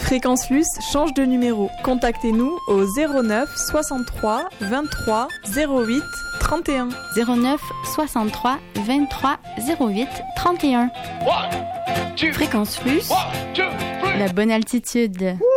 Fréquence Luce change de numéro. Contactez-nous au 09 63 23 08 31. 09 63 23 08 31. Fréquence Luce, la bonne altitude.